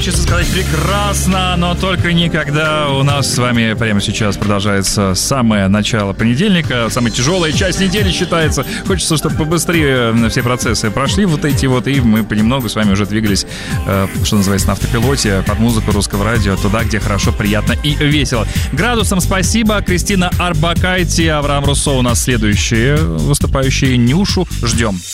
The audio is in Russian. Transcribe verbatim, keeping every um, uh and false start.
хочется сказать прекрасно, но только никогда. У нас с вами прямо сейчас продолжается самое начало понедельника, самая тяжелая часть недели считается. Хочется, чтобы побыстрее все процессы прошли вот эти вот, и мы понемногу с вами уже двигались, что называется, на автопилоте под музыку русского радио, туда, где хорошо, приятно и весело. Градусам спасибо. Кристина Арбакайте, Авраам Руссо у нас следующие выступающие. Нюшу ждем.